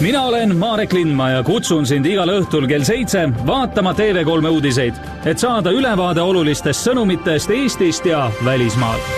Mina olen Marek Lindma ja kutsun sind igal õhtul kell 7 vaatama TV3 uudiseid, et saada ülevaade olulistest sõnumitest Eestist ja välismaalt.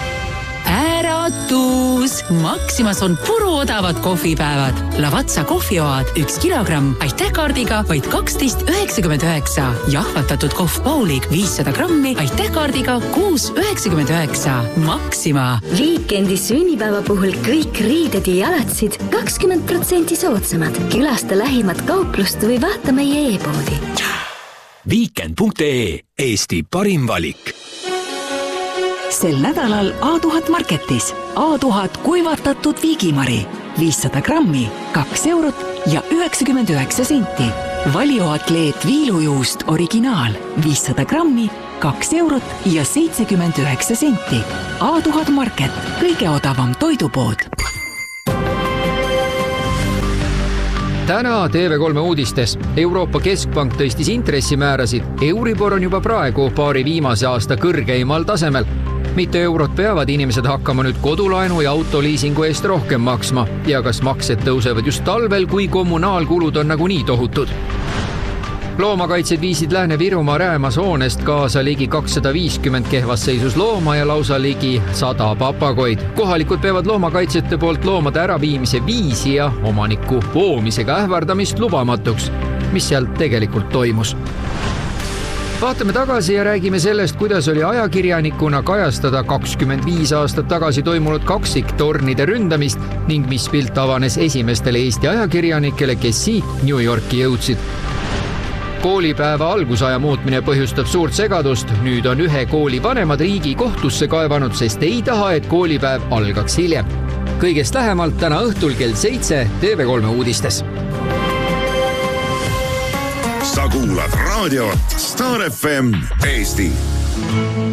Äratus! Maximas on puruodavad kohvipäevad. Lavazza kohvioad 1 kilogramm, aitähkaardiga vaid 12,99. Jahvatatud kohv Paulik 500 grammi, aitähkaardiga 6,99. Maxima. Viikendis sünnipäeva puhul kõik riided ja jalatsid 20% soodsamad. Külasta lähimat kauplust või vaata meie e-poodi. Weekend.ee, Eesti parim valik. Sel nädalal A1000 Marketis A1000 kuivatatud viigimari 500 grammi, 2 eurot ja 99 senti. Valioatleet viilujuust originaal 500 grammi, 2 eurot ja 79 senti. A1000 Market, kõige odavam toidupood. Täna TV3 uudistes. Euroopa Keskpank tõstis intressimäärasid. Euribor on juba praegu paari viimase aasta kõrgeimal tasemel. Mitte eurot peavad inimesed hakkama nüüd kodulaenu ja autoliisingu eest rohkem maksma ja kas maksed tõusevad just talvel, kui kommunaalkulud on nagunii tohutud. Loomakaitsed viisid Lääne-Virumaa Räämas hoonest kaasa ligi 250 kehvas seisus looma ja lausa ligi 100 papagoid. Kohalikud peavad loomakaitsjate poolt loomade äraviimise viisi ja omaniku poomisega ähvardamist lubamatuks. Mis seal tegelikult toimus? Vaatame tagasi ja räägime sellest, kuidas oli ajakirjanikuna kajastada 25 aastat tagasi toimunud kaksiktornide ründamist ning mis pilt avanes esimestele Eesti ajakirjanikele, kes siit New Yorki jõudsid. Koolipäeva algusaja muutmine põhjustab suurt segadust. Nüüd on ühe kooli vanemad riigi kohtusse kaevanud, sest ei taha, et koolipäev algaks hiljem. Kõigest lähemalt täna õhtul kell 7 TV3 uudistes. Sa kuulad raadiot Star FM Eesti.